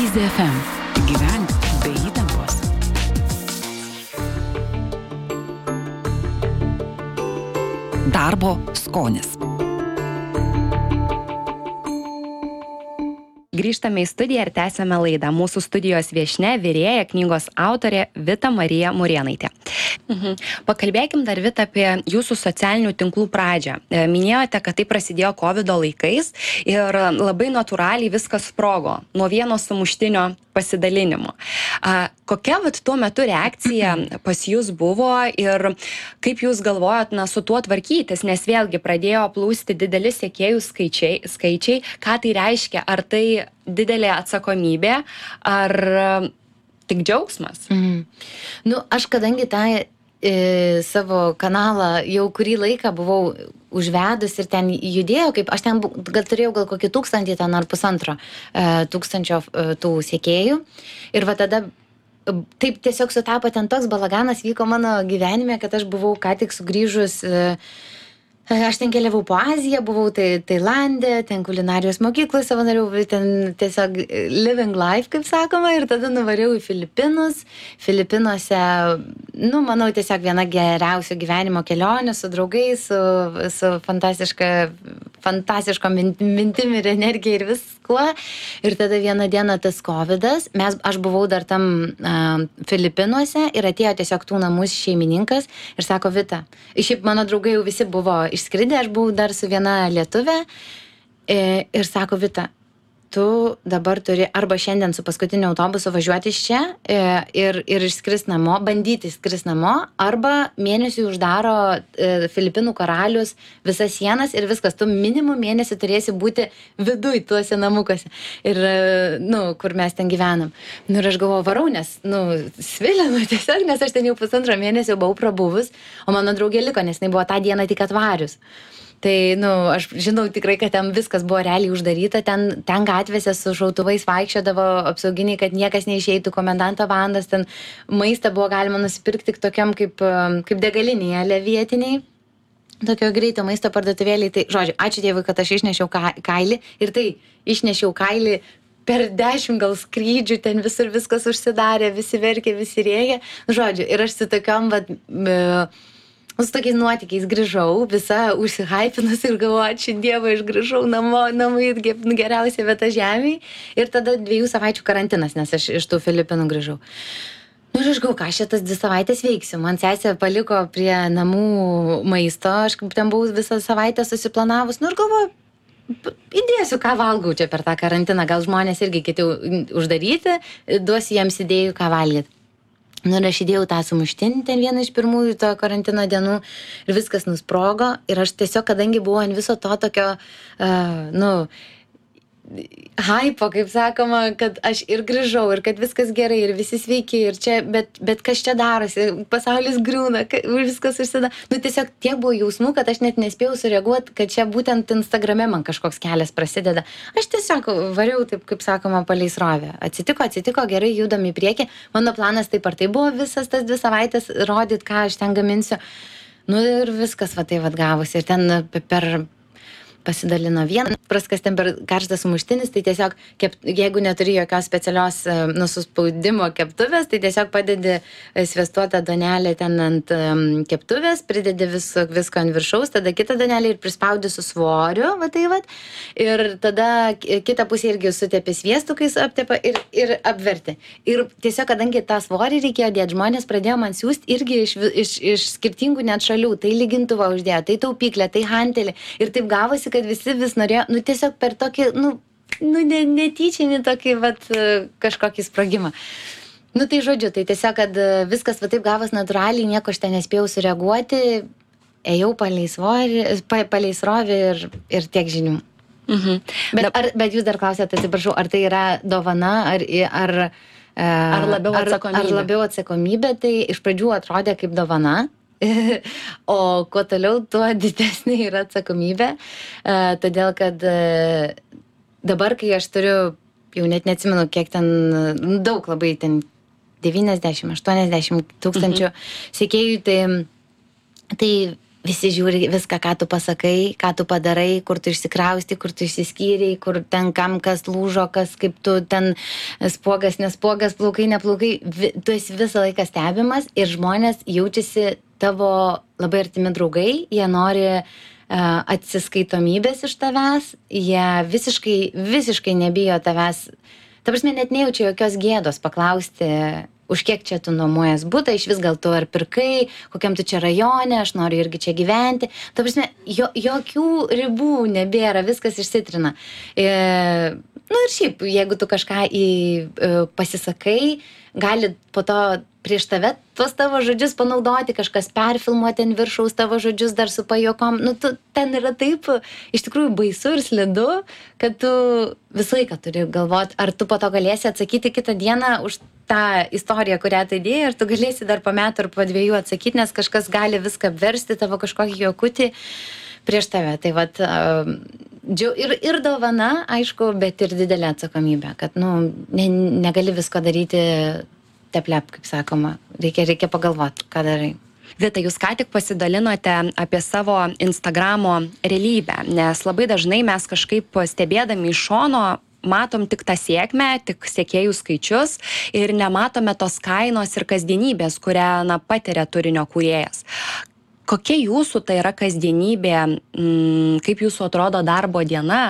Easy FM. Gyvenk be įtampos. Darbo skonis. Grįžtame į studiją ir tęsiame laidą. Mūsų studijos viešnia, virėja, knygos autorė Vita Marija Murėnaitė. Pakalbėkim dar, Vita, apie jūsų socialinių tinklų pradžią. Minėjote, kad tai prasidėjo COVID laikais ir labai natūraliai viskas sprogo nuo vieno sumuštinio pasidalinimo. Kokia tuo metu reakcija pas jūs buvo ir kaip jūs galvojat su tuo tvarkytis, nes vėlgi pradėjo plūsti dideli sekėjų skaičiai, ką tai reiškia, ar tai didelė atsakomybė, ar tik džiaugsmas? Aš kadangi tą savo kanalą jau kurį laiką buvau užvedus ir ten judėjau, kaip aš ten turėjau gal kokį 1000 ten ar 1500 tų sekėjų. Ir va tada taip tiesiog sutapo, ten toks balaganas vyko mano gyvenime, kad aš buvau ką tik sugrįžus. Aš ten keliavau po Aziją, buvau Tailande, ten kulinarijos mokykloj savanoriau, ten tiesiog living life, kaip sakoma, ir tada nuvariau į Filipinus. Filipinuose, manau, tiesiog viena geriausių gyvenimo kelionių su draugais, su fantastiškom mintim ir energija ir viskuo. Ir tada vieną dieną tas COVIDas, aš buvau dar tam Filipinuose ir atėjo tiesiog tų namų šeimininkas ir sako, Vita, šiaip mano draugai jau visi buvo išskridę, aš buvau dar su viena lietuvė ir sako, Vita, tu dabar turi arba šiandien su paskutiniu autobusu važiuoti iš čia ir išskris namo, bandyti išskris namo, arba mėnesiui uždaro Filipinų karalius visas sienas ir viskas, tu minimum mėnesį turėsi būti viduj tuose namukuose ir, kur mes ten gyvenam. Ir aš galvoju, varau, nes, svilinu tiesiog, nes aš ten jau 1,5 mėnesio buvau prabuvus, o mano draugė liko, nes jinai buvo tą dieną tik atvarius. Tai, aš žinau tikrai, kad ten viskas buvo realiai uždaryta, ten gatvėse su šautuvais vaikščiodavo apsauginiai, kad niekas neišeitų, komendanto valandas, ten maistą buvo galima nusipirkti tik tokiam kaip degalinėje vietiniai, tokio greito maisto parduotuvėliai. Tai, žodžiu, ačiū Dievui, kad aš išnešiau kailį ir tai išnešiau kailį per 10 gal skrydžių, ten visur viskas užsidarė, visi verkė, visi rėkė. Žodžiu, ir aš su tokiom, su tokiais nuotykiais grįžau, visa užsihaipinus ir galvoju, ačiū Dievui, aš grįžau namai geriausia vieta žemėje. Ir tada 2 savaičių karantinas, nes aš iš tų Filipinų grįžau. Ir aš galvoju, ką aš tas 2 savaitės veiksiu. Man sesė paliko prie namų maisto, aš ten buvau visą savaitę susiplanavus. Ir galvoju, įdėsiu, ką valgau čia per tą karantiną. Gal žmonės irgi kiti uždaryti, duosiu jiems idėjų, ką valgyti. Ir aš įdėjau tą sumuštinį ten vieną iš pirmųjų to karantino dienų ir viskas nusprogo. Ir aš tiesiog, kadangi buvau ant viso to tokio, haipo, kaip sakoma, kad aš ir grįžau ir kad viskas gerai ir visi sveiki ir čia, bet kas čia darosi, pasaulis griūna, viskas užsideda. Tiesiog tiek buvo jausmų, kad aš net nespėjau sureaguoti, kad čia būtent Instagrame man kažkoks kelias prasideda. Aš tiesiog variau, taip kaip sakoma, palei srovę. Atsitiko, gerai, judam į priekį. Mano planas taip ar tai buvo visas tas 2 savaitės rodyti, ką aš ten gaminsiu. Ir viskas tai gavosi. Ir ten pasidalino vieną, praskas ten per karštas sumuštinis, tai tiesiog, jeigu neturi jokios specialios suspaudimo keptuvės, tai tiesiog padedi sviestuotą duonelę ten ant keptuvės, pridedi visko ant viršaus, tada kitą duonelę ir prispaudi su svoriu, ir tada kitą pusę irgi sutepi sviestukais aptepa ir apverti. Ir tiesiog, kadangi tą svorį reikėjo dėti, žmonės pradėjo man siūsti irgi iš skirtingų net šalių, tai lygintuvą uždėjo, tai taupyklę, tai hantelį, ir taip gavosi, kad visi vis norėjo, tiesiog per tokį, netyčinį tokį, kažkokį sprogimą. Tai žodžiu, tai tiesiog, kad viskas taip gavos natūraliai, nieko aš ten nespėjau sureaguoti, ėjau palei srovį ir tiek žinių. Bet jūs dar klausėte, atsiprašau, ar tai yra dovana, ar labiau atsakomybė, tai iš pradžių atrodė kaip dovana. O kuo toliau, tuo didesnė yra atsakomybė, todėl kad dabar, kai aš turiu, jau net neatsimenu, kiek ten, daug labai ten 90-80 tūkstančių sekėjų, tai visi žiūri viską, ką tu pasakai, ką tu padarai, kur tu išsikrausti, kur tu išsiskyriai, kur ten kam kas lūžo, kas kaip tu ten spuogas, nespuogas, plaukai, neplaukai. Tu esi visą laiką stebimas ir žmonės jaučiasi tavo labai artimi draugai, jie nori atsiskaitomybės iš tavęs, jie visiškai nebijo tavęs. Ta prasme, net nejaučia jokios gėdos paklausti, už kiek čia tu nuomojas butą, iš vis gal tu ar pirkai, kokiam tu čia rajone, aš noriu irgi čia gyventi. Ta prasme, jokių ribų nebėra, viskas išsitrina. Nu ir šiaip, jeigu tu kažką pasisakai, gali po to prieš tave tuos tavo žodžius panaudoti, kažkas perfilmuoti ant viršaus tavo žodžius dar su pajuokom. Nu, ten yra taip iš tikrųjų baisu ir slidu, kad tu visą laiką turi galvoti, ar tu po to galėsi atsakyti kitą dieną už tą istoriją, kurią tu įdėjai, ar tu galėsi dar po metų ar po 2 atsakyti, nes kažkas gali viską apversti, tavo kažkokį juokutį prieš tave. Tai vat, ir dovana, aišku, bet ir didelė atsakomybė, kad negali visko daryti teplep, kaip sakoma. Reikia pagalvoti, ką darai. Vita, jūs ką tik pasidalinote apie savo Instagramo realybę, nes labai dažnai mes kažkaip stebėdami iš šono matom tik tą sėkmę, tik sekėjų skaičius ir nematome tos kainos ir kasdienybės, kurią patiria turinio kūrėjas. Kokia jūsų tai yra kasdienybė, kaip jūsų atrodo darbo diena?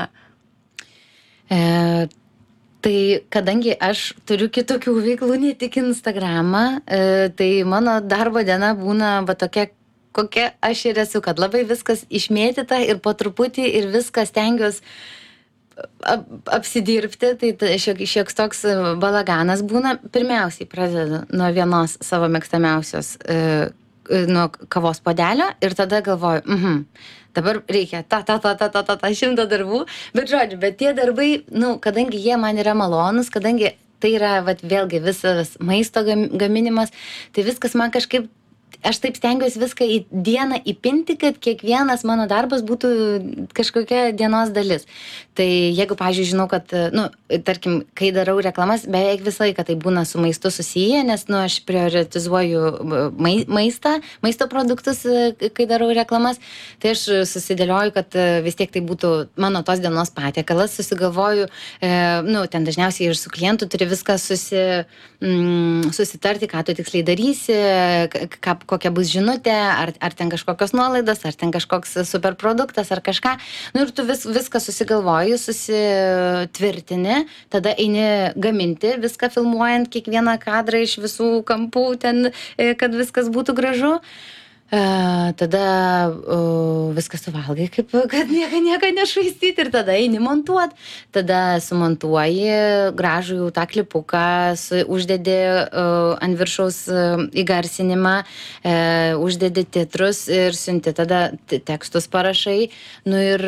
Tai kadangi aš turiu kitokių veiklų, ne tik Instagramą, tai mano darbo diena būna tokia, kokia aš ir esu, kad labai viskas išmėtyta ir po truputį ir viskas stengiuosi apsidirbti, tai šioks toks balaganas būna. Pirmiausiai pradedu nuo vienos savo mėgstamiausios nuo kavos puodelio ir tada galvoju, dabar reikia 100 darbų, bet tie darbai, kadangi jie man yra malonus, kadangi tai yra vėlgi visas maisto gaminimas, tai viskas man kažkaip, aš taip stengiuosi viską į dieną įpinti, kad kiekvienas mano darbas būtų kažkokia dienos dalis. Tai jeigu, pavyzdžiui, žinau, kad, tarkim, kai darau reklamas, beveik visą laiką tai būna su maistu susiję, nes, aš prioritizuoju maisto produktus, kai darau reklamas, tai aš susidėlioju, kad vis tiek tai būtų mano tos dienos patiekalas, susigalvoju, ten dažniausiai ir su klientu turi viską susitarti, ką tu tiksliai darysi, kokia bus žinutė, ar ten kažkokios nuolaidos, ar ten kažkoks super produktas, ar kažką. Ir tu viską susigalvoji, susitvirtini, tada eini gaminti, viską filmuojant, kiekvieną kadrą iš visų kampų, ten, kad viskas būtų gražu. Tada viską suvalgai, kad nieko nešvaistyti ir tada eini montuot. Tada sumontuoji gražų jau tą klipuką, uždedi ant viršaus įgarsinimą, uždedi titrus ir siunti, tada tekstus parašai. Ir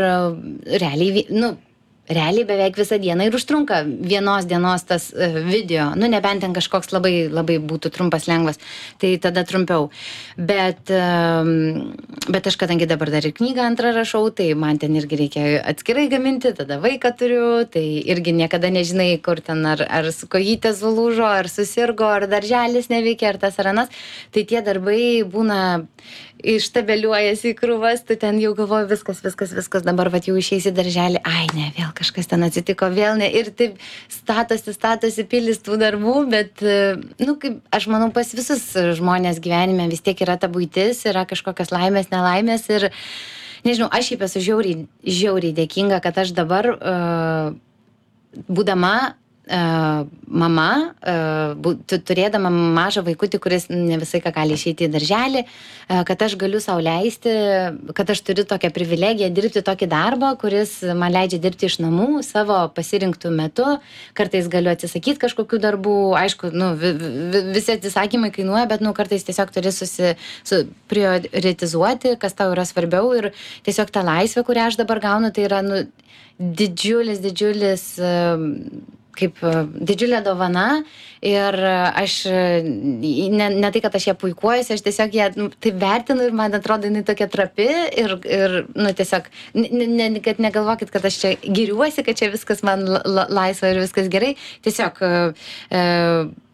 realiai beveik visą dieną ir užtrunka vienos dienos tas video, nebent ten kažkoks labai, labai būtų trumpas, lengvas, tai tada trumpiau. Bet aš kadangi dabar dar ir knygą antrą rašau, tai man ten irgi reikia atskirai gaminti, tada vaiką turiu, tai irgi niekada nežinai, kur ten ar su kojytė sulūžo, ar susirgo, ar darželis neveikia, ar tas ar anas. Tai tie darbai būna ištabeliuojasi į krūvas, tu ten jau galvoji viskas, dabar jau išeisi darželį, ai ne, vėl kažkas ten atsitiko, vėl ne, ir taip statosi pilis tų darbų, bet, kaip aš manau, pas visus žmonės gyvenime vis tiek yra ta buitis, yra kažkokios laimės, nelaimės ir, nežinau, aš šiaip esu žiauriai dėkinga, kad aš dabar, būdama mama, turėdama mažą vaikutį, kuris ne visai ką gali išeiti į darželį, kad aš galiu sau leisti, kad aš turiu tokią privilegiją dirbti tokį darbą, kuris man leidžia dirbti iš namų savo pasirinktų metu. Kartais galiu atsisakyti kažkokių darbų, aišku, visi atsisakymai kainuoja, bet kartais tiesiog turi prioritizuoti, kas tau yra svarbiau ir tiesiog ta laisvė, kurią aš dabar gaunu, tai yra didžiulis kaip didžiulė dovana ir aš ne tai, kad aš ją puikuojuosi, aš tiesiog ją taip vertinu ir man atrodo, jinai tokia trapi ir tiesiog, kad negalvokit, kad aš čia giriuosi, kad čia viskas man laisva ir viskas gerai, tiesiog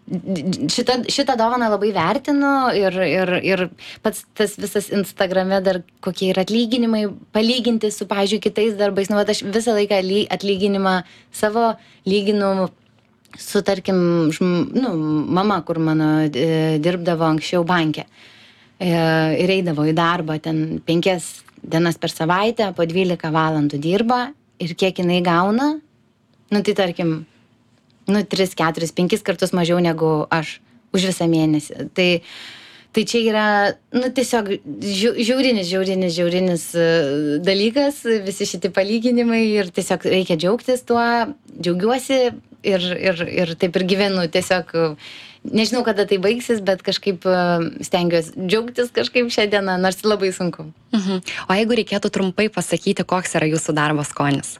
šitą dovaną labai vertinu ir pats tas visas Instagrame dar kokie yra atlyginimai palyginti su, pavyzdžiui, kitais darbais. Nu, aš visą laiką atlyginimą savo lyginu su, tarkim, mama, kur mano dirbdavo anksčiau banke. Ir eidavo į darbą ten 5 dienas per savaitę, po 12 valandų dirba ir kiek jinai gauna, tai tarkim, 3, 4, 5 kartus mažiau negu aš už visą mėnesį. Tai čia yra, tiesiog žiaurinis dalykas, visi šitie palyginimai ir tiesiog reikia džiaugtis tuo, džiaugiuosi ir taip ir gyvenu. Tiesiog nežinau, kada tai baigsis, bet kažkaip stengiuosi džiaugtis kažkaip šią dieną, nors labai sunku. O jeigu reikėtų trumpai pasakyti, koks yra jūsų darbo skonis?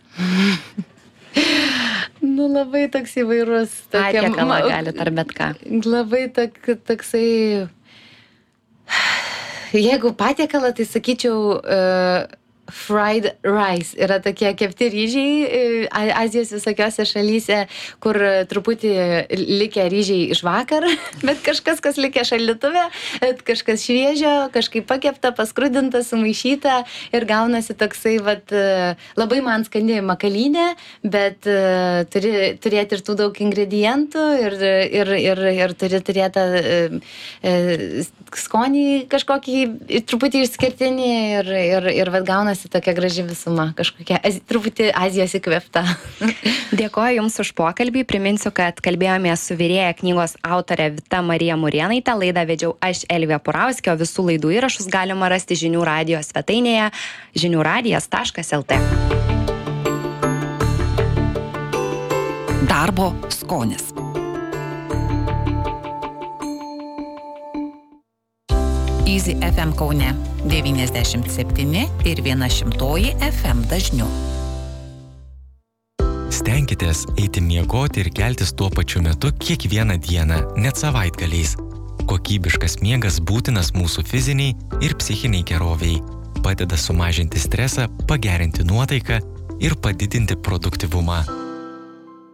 Labai toks įvairus. Patiekalą gali ar bet ką. Labai toksai... Jeigu patiekalą, tai sakyčiau fried rice. Yra tokie kepti ryžiai Azijos visokiose šalyse, kur truputį likę ryžiai iš vakar, bet kažkas, kas likę šaldytuve, kažkas šviežio, kažkaip pakepta, paskrudinta, sumaišyta ir gaunasi toksai, labai man skani makalynė, bet turi turėti ir tų daug ingredientų ir turi turėti skonį kažkokį truputį išskirtinį ir gaunasi tokia graži visuma, kažkokia truputį Azijos įkvėpta. Dėkoju Jums už pokalbį. Priminsiu, kad kalbėjome su virėja knygos autorė Vita Marija Murėnaitė. Laidą vedžiau aš, Elvija Purauskė, o visų laidų įrašus galima rasti Žinių radijo svetainėje žiniųradijas.lt. Darbo skonis. Easy FM Kaune 97 ir 100 FM dažniu. Stenkitės eiti miegoti ir keltis tuo pačiu metu kiekvieną dieną, net savaitgaliais. Kokybiškas miegas būtinas mūsų fiziniai ir psichiniai geroviai. Padeda sumažinti stresą, pagerinti nuotaiką ir padidinti produktyvumą.